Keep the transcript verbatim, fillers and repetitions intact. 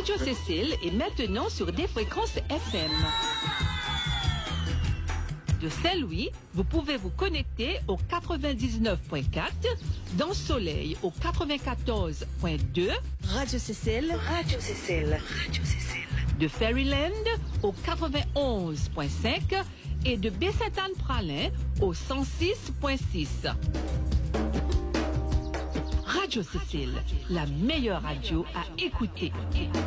Radio Cécile est maintenant sur des fréquences F M. De Saint-Louis, vous pouvez vous connecter au quatre-vingt-dix-neuf point quatre, dans Soleil au quatre-vingt-quatorze point deux, Radio Cécile, Radio Cécile, Radio Cécile. De Fairyland au quatre-vingt-onze point cinq et de Baie-Sainte-Anne-Pralin au cent six point six. Radio Cécile, la meilleure radio à écouter.